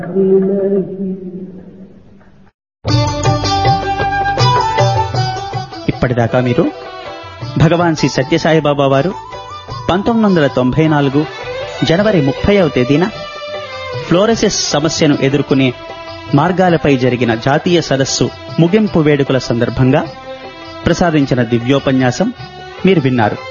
ఇప్పటిదాకా మీరు భగవాన్ శ్రీ సత్యసాయిబాబా వారు 1994 జనవరి 30వ తేదీన ఫ్లోరోసిస్ సమస్యను ఎదుర్కొనే మార్గాలపై జరిగిన జాతీయ సదస్సు ముగింపు వేడుకల సందర్భంగా ప్రసాదించిన దివ్యోపన్యాసం మీరు విన్నారు.